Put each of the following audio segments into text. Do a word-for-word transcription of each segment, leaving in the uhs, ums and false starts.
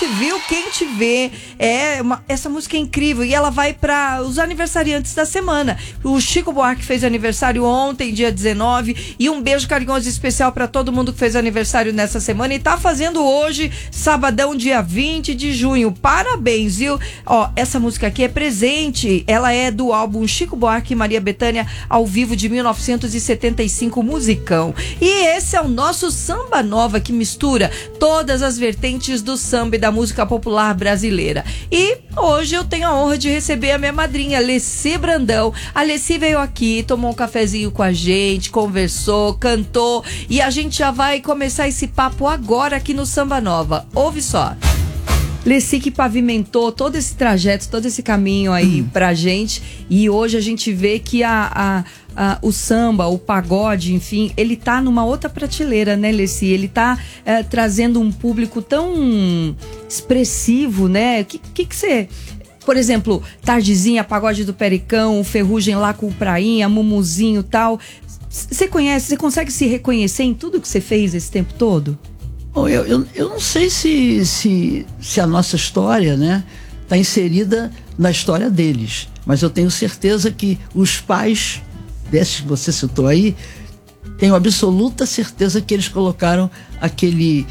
viu quem te vê. É uma, essa música é incrível e ela vai para os aniversariantes da semana. O Chico Buarque fez aniversário ontem, dia dezenove, e um beijo carinhoso especial para todo mundo que fez aniversário nessa semana e tá fazendo hoje, sabadão, dia vinte de junho. Parabéns, viu? Ó, essa música aqui é presente. Ela é do álbum Chico Buarque e Maria Bethânia ao vivo de mil novecentos e setenta e cinco, musicão. E esse é o nosso Samba Nova, que mistura todas as vertentes do samba e da música popular brasileira. E hoje eu tenho a honra de receber a minha madrinha, Leci Brandão. A Leci veio aqui, tomou um cafezinho com a gente, conversou, cantou, e a gente já vai começar esse papo agora aqui no Samba Nova. Ouve só. Leci que pavimentou todo esse trajeto, todo esse caminho aí hum. pra gente, e hoje a gente vê que a, a, a, o samba, o pagode, enfim, ele tá numa outra prateleira, né, Leci? Ele tá é, trazendo um público tão expressivo, né? O que, que que você... Por exemplo, Tardezinha, Pagode do Pericão, Ferrugem lá com o Prainha, Mumuzinho e tal. Você conhece, você consegue se reconhecer em tudo que você fez esse tempo todo? Bom, eu, eu, eu não sei se, se, se a nossa história, né, está inserida na história deles, mas eu tenho certeza que os pais desses que você citou aí, tenho absoluta certeza que eles colocaram aquele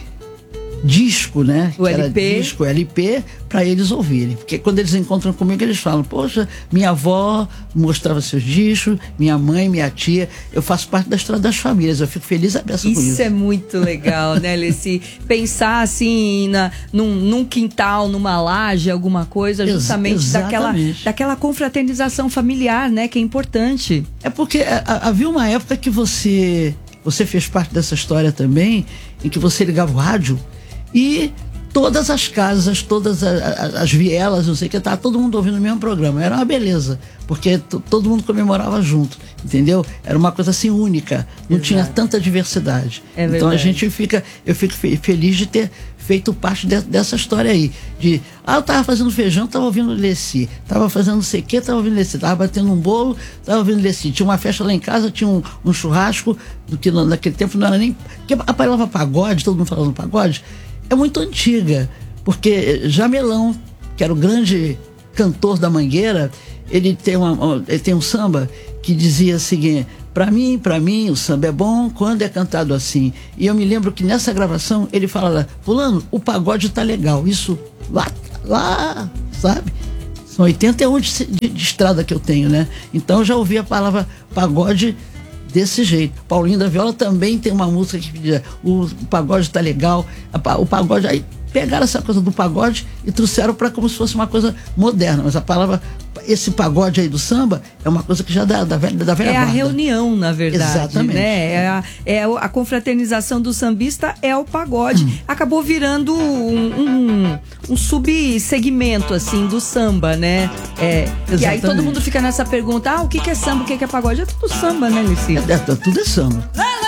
disco, né? O L P. Era disco, L P, para eles ouvirem. Porque quando eles encontram comigo, eles falam: poxa, minha avó mostrava seus discos, minha mãe, minha tia. Eu faço parte da história das famílias. Eu fico feliz a beça com isso. Isso é muito legal, né, Leci? Pensar assim na, num, num quintal, numa laje, alguma coisa, justamente Ex- daquela, daquela confraternização familiar, né? Que é importante. É porque a, havia uma época que você, você fez parte dessa história também, em que você ligava o rádio e todas as casas, todas as, as vielas, não sei o que, tá todo mundo ouvindo o mesmo programa. Era uma beleza, porque t- todo mundo comemorava junto, entendeu? Era uma coisa assim única, não Exato. Tinha tanta diversidade. É então verdade. a gente fica, eu fico fe- feliz de ter feito parte de, dessa história aí, de, ah, eu tava fazendo feijão, tava ouvindo Leci, tava fazendo não sei o que, tava ouvindo Leci, tava batendo um bolo, tava ouvindo Leci, tinha uma festa lá em casa, tinha um, um churrasco, do que naquele tempo não era nem, porque a palavra pagode, todo mundo falando pagode, é muito antiga, porque Jamelão, que era o grande cantor da Mangueira, ele tem, uma, ele tem um samba que dizia o seguinte: pra mim, pra mim, o samba é bom quando é cantado assim. E eu me lembro que nessa gravação ele fala: fulano, o pagode tá legal. Isso lá, lá, sabe? São oitenta e um de, de, de estrada que eu tenho, né? Então eu já ouvi a palavra pagode desse jeito. Paulinho da Viola também tem uma música que diz: o pagode tá legal, o pagode. Aí pegaram essa coisa do pagode e trouxeram para como se fosse uma coisa moderna, mas a palavra, esse pagode aí do samba é uma coisa que já da, da velha, da velha é guarda. A reunião, na verdade. Exatamente. Né? É, a, é a confraternização do sambista, é o pagode. Hum. Acabou virando um, um, um subsegmento, assim, do samba, né? É, e aí todo mundo fica nessa pergunta: ah, o que, que é samba, o que, que é pagode? É tudo samba, né, Leci? É, é, tudo é samba.